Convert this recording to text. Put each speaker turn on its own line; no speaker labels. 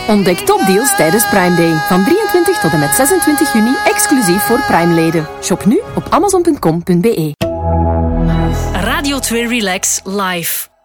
Ontdek topdeals tijdens Prime Day. Van 23 tot en met 26 juni, exclusief voor Prime-leden. Shop nu op amazon.com.be.
Radio 2 Relax Live.